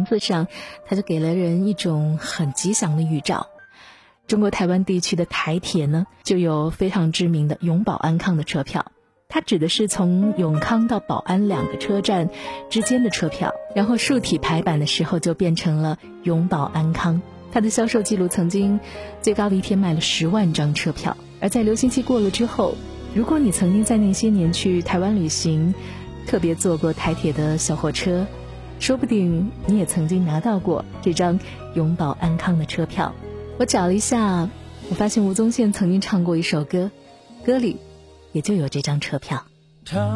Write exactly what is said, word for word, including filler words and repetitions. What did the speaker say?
名字上，它就给了人一种很吉祥的预兆。中国台湾地区的台铁呢，就有非常知名的永保安康的车票，它指的是从永康到保安两个车站之间的车票，然后竖体排版的时候就变成了永保安康。它的销售记录曾经最高的一天卖了十万张车票。而在流行期过了之后，如果你曾经在那些年去台湾旅行，特别坐过台铁的小火车，说不定你也曾经拿到过这张永保安康的车票。我找了一下，我发现吴宗宪曾经唱过一首歌，歌里也就有这张车票。